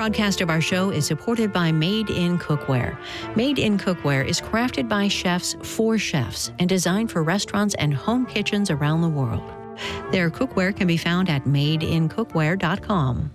broadcast of our show is supported by Made in Cookware. Made in Cookware is crafted by chefs for chefs and designed for restaurants and home kitchens around the world. Their cookware can be found at madeincookware.com.